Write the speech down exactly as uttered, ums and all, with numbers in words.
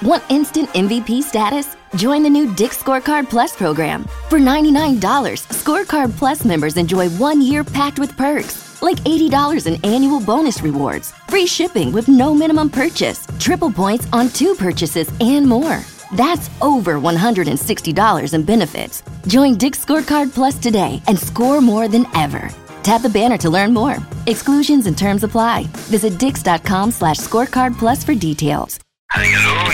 Want instant M V P status? Join the new Dick's Scorecard Plus program. For ninety-nine dollars, Scorecard Plus members enjoy one year packed with perks, like eighty dollars in annual bonus rewards, free shipping with no minimum purchase, triple points on two purchases, and more. That's over one hundred sixty dollars in benefits. Join Dick's Scorecard Plus today and score more than ever. Tap the banner to learn more. Exclusions and terms apply. Visit dix.com slash scorecard plus for details. Hallo.